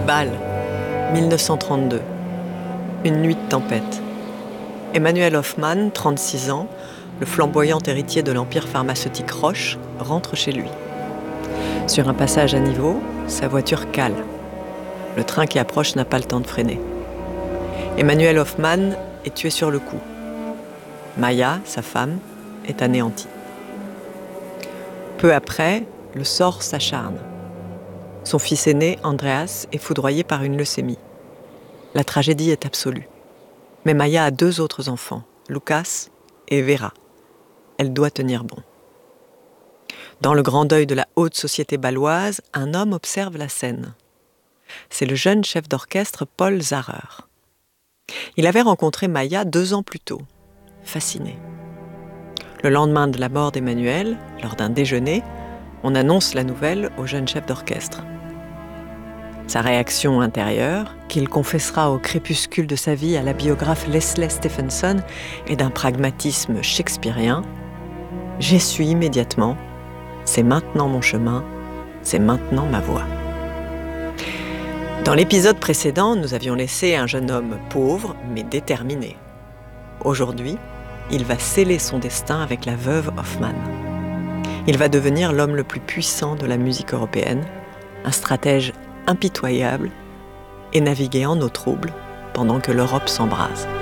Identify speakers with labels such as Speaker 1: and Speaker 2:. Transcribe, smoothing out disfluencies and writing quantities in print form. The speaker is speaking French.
Speaker 1: Bâle, 1932. Une nuit de tempête. Emmanuel Hoffmann, 36 ans, le flamboyant héritier de l'empire pharmaceutique Roche, rentre chez lui. Sur un passage à niveau, sa voiture cale. Le train qui approche n'a pas le temps de freiner. Emmanuel Hoffmann est tué sur le coup. Maya, sa femme, est anéantie. Peu après, le sort s'acharne. Son fils aîné, Andreas, est foudroyé par une leucémie. La tragédie est absolue. Mais Maya a 2 autres enfants, Lucas et Vera. Elle doit tenir bon. Dans le grand deuil de la haute société bâloise, un homme observe la scène. C'est le jeune chef d'orchestre Paul Zarer. Il avait rencontré Maya 2 ans plus tôt, fasciné. Le lendemain de la mort d'Emmanuel, lors d'un déjeuner, on annonce la nouvelle au jeune chef d'orchestre. Sa réaction intérieure, qu'il confessera au crépuscule de sa vie à la biographe Leslie Stephenson, est d'un pragmatisme shakespearien. J'essuie immédiatement. C'est maintenant mon chemin, c'est maintenant ma voie. Dans l'épisode précédent, nous avions laissé un jeune homme pauvre mais déterminé. Aujourd'hui, il va sceller son destin avec la veuve Hoffmann. Il va devenir l'homme le plus puissant de la musique européenne, un stratège impitoyable et naviguer en eau trouble pendant que l'Europe s'embrase.